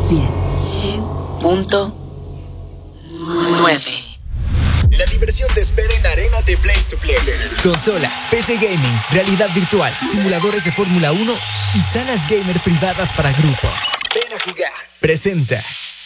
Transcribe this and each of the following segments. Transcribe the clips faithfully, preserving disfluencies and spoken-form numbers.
cien. cien punto nueve. La diversión te espera en Arena de Place to Play. Consolas, P C Gaming, realidad virtual, simuladores de Fórmula uno y salas gamer privadas para grupos. Ven a jugar. Presenta.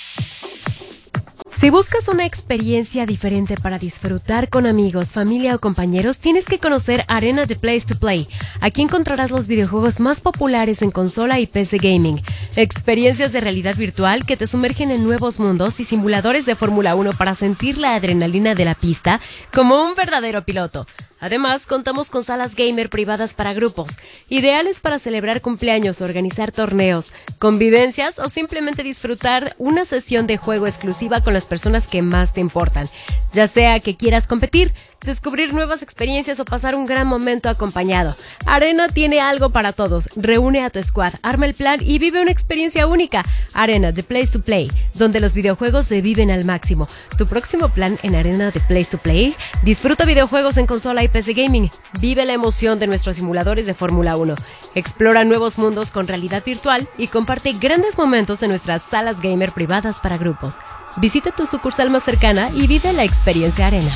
Si buscas una experiencia diferente para disfrutar con amigos, familia o compañeros, tienes que conocer Arena de Place to Play. Aquí encontrarás los videojuegos más populares en consola y P C Gaming, experiencias de realidad virtual que te sumergen en nuevos mundos y simuladores de Fórmula uno para sentir la adrenalina de la pista como un verdadero piloto. Además, contamos con salas gamer privadas para grupos, ideales para celebrar cumpleaños, organizar torneos, convivencias o simplemente disfrutar una sesión de juego exclusiva con las personas que más te importan. Ya sea que quieras competir, descubrir nuevas experiencias o pasar un gran momento acompañado, Arena tiene algo para todos. Reúne a tu squad, arma el plan y vive una experiencia única. Arena de Place to Play, donde los videojuegos se viven al máximo. Tu próximo plan en Arena de Place to Play: disfruta videojuegos en consola y P C Gaming. Vive la emoción de nuestros simuladores de Fórmula uno. Explora nuevos mundos con realidad virtual y comparte grandes momentos en nuestras salas gamer privadas para grupos. Visita tu sucursal más cercana y vive la experiencia Arena.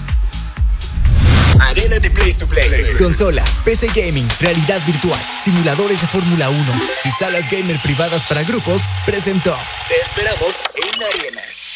Arena de Place to Play. Consolas, P C Gaming, realidad virtual, simuladores de Fórmula uno y salas gamer privadas para grupos presentó. Te esperamos en Arena.